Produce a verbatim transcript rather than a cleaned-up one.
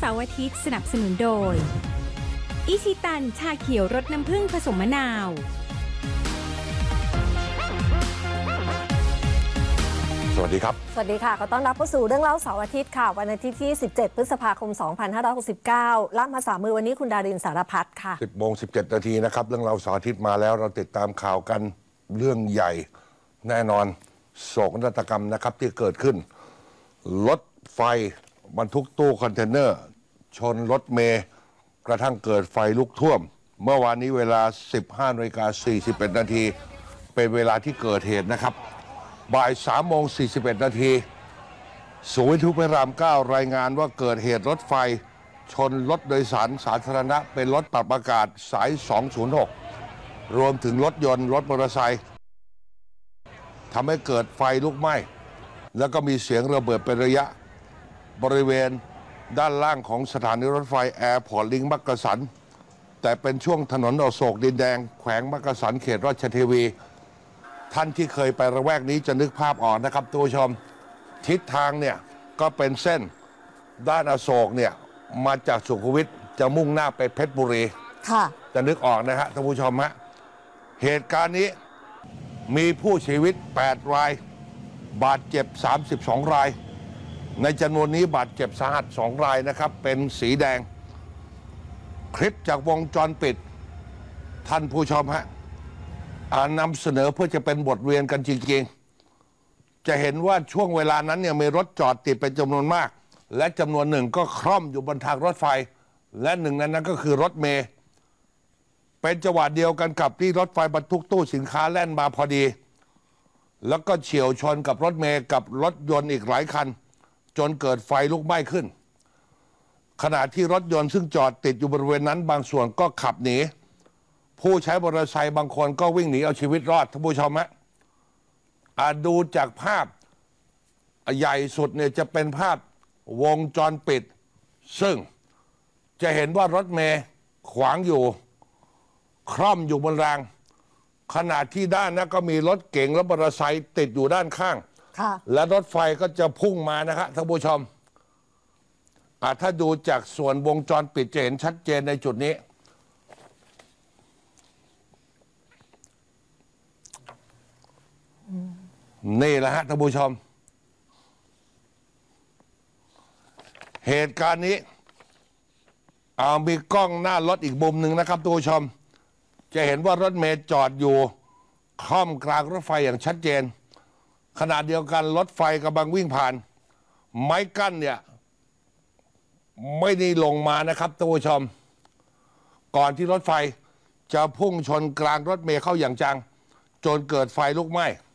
เสาร์อาทิตย์สนับสนุนโดยอิชิตันชาเขียวรสน้ำผึ้งผสมมะนาวสวัสดีครับสวัสดีค่ะขอต้อนรับเข้าสู่เรื่องเล่าเสาร์อาทิตย์ค่ะวันอาทิตย์ที่สิบเจ็ดพฤษภาคมสองพันห้าร้อยหกสิบเก้าล่ามภาษามือวันนี้คุณดารินสารพัดค่ะสิบโมงสิบเจ็ดนาทีนะครับเรื่องเราเสาร์อาทิตย์มาแล้วเราติดตามข่าวกันเรื่องใหญ่แน่นอนโศกนาฏกรรมนะครับที่เกิดขึ้นรถไฟบรรทุกตู้คอนเทนเนอร์ชนรถเมล์กระทั่งเกิดไฟลุกท่วมเมื่อวานนี้เวลา สิบห้านาฬิกาสี่สิบเอ็ดนาทีเป็นเวลาที่เกิดเหตุนะครับบ่ายสามโมงสี่สิบเอ็ดนาทีศูนย์วิทยุพระรามเก้ารายงานว่าเกิดเหตุรถไฟชนรถโดยสารสาธารณะเป็นรถปรับอากาศสายสองศูนย์หกรวมถึงรถยนต์รถมอเตอร์ไซค์ทำให้เกิดไฟลุกไหม้แล้วก็มีเสียงระเบิดเป็นระยะบริเวณด้านล่างของสถานีรถไฟแอร์พอร์ตลิงก์มักกะสันแต่เป็นช่วงถนนอโศกดินแดงแขวงมักกะสันเขตราชเทวีท่านที่เคยไประแวกนี้จะนึกภาพออกนะครับทุกผู้ชมทิศทางเนี่ยก็เป็นเส้นด้านอโศกเนี่ยมาจากสุขุมวิทจะมุ่งหน้าไปเพชรบุรีค่ะจะนึกออกนะฮะท่านผู้ชมฮะเหตุการณ์นี้มีผู้เสียชีวิตแปดรายบาดเจ็บสามสิบสองรายในจำนวนนี้บาดเจ็บสาหัสสองรายนะครับเป็นสีแดงคลิปจากวงจรปิดท่านผู้ชมฮะนำเสนอเพื่อจะเป็นบทเรียนกันจริงๆจะเห็นว่าช่วงเวลานั้นเนี่ยมีรถจอดติดเป็นจำนวนมากและจำนวนหนึ่งก็คล่อมอยู่บนทางรถไฟและหนึ่งในนั้นก็คือรถเมล์เป็นจังหวะเดียวกันกับที่รถไฟบรรทุกตู้สินค้าแล่นมาพอดีแล้วก็เฉี่ยวชนกับรถเมล์กับรถยนต์อีกหลายคันจนเกิดไฟลุกไหม้ขึ้นขณะที่รถยนต์ซึ่งจอดติดอยู่บริเวณนั้นบางส่วนก็ขับหนีผู้ใช้มอเตอร์ไซค์บางคนก็วิ่งหนีเอาชีวิตรอดท่านผู้ชมฮะอาจดูจากภาพใหญ่สุดเนี่ยจะเป็นภาพวงจรปิดซึ่งจะเห็นว่ารถเมล์ขวางอยู่คล่อมอยู่บนรางขณะที่ด้านนั้นก็มีรถเก๋งและมอเตอร์ไซค์ติดอยู่ด้านข้างและรถไฟก็จะพุ่งมานะครับท่านผู้ชมถ้าดูจากส่วนวงจรปิดจะเห็นชัดเจนในจุดนี้นี่แหละฮะท่านผู้ชมเหตุการณ์นี้เอามีกล้องหน้ารถอีกมุมหนึ่งนะครับท่านผู้ชมจะเห็นว่ารถเมล์จอดอยู่ค่อมกลางรถไฟอย่างชัดเจนขณะเดียวกันรถไฟกำลังวิ่งผ่านไม้กั้นเนี่ยไม่ได้ลงมานะครับท่านผู้ชมก่อนที่รถไฟจะพุ่งชนกลางรถเมล์เข้าอย่างจังจนเกิดไฟลุกไหม้